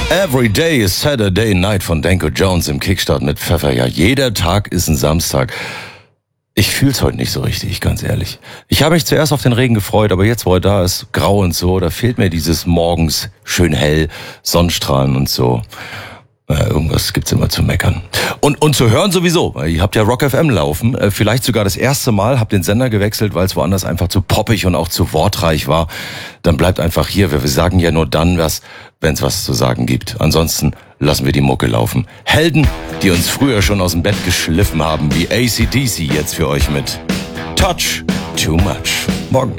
Every day is Saturday Night von Danko Jones im Kickstart mit Pfeffer. Ja, jeder Tag ist ein Samstag. Ich fühl's heute nicht so richtig, ganz ehrlich. Ich habe mich zuerst auf den Regen gefreut, aber jetzt, wo er da ist, grau und so, da fehlt mir dieses morgens schön hell, Sonnenstrahlen und so. Irgendwas gibt's immer zu meckern. Und zu hören sowieso, weil ihr habt ja Rock FM laufen, vielleicht sogar das erste Mal, habt den Sender gewechselt, weil es woanders einfach zu poppig und auch zu wortreich war. Dann bleibt einfach hier, wir sagen ja nur dann was, wenn es was zu sagen gibt. Ansonsten lassen wir die Mucke laufen. Helden, die uns früher schon aus dem Bett geschliffen haben, wie AC/DC jetzt für euch mit Touch Too Much. Morgen.